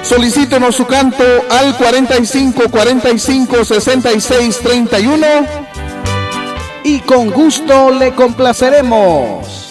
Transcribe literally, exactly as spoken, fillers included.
Solicítenos su canto al cuarenta y cinco, cuarenta y cinco, sesenta y seis, treinta y uno y con gusto le complaceremos.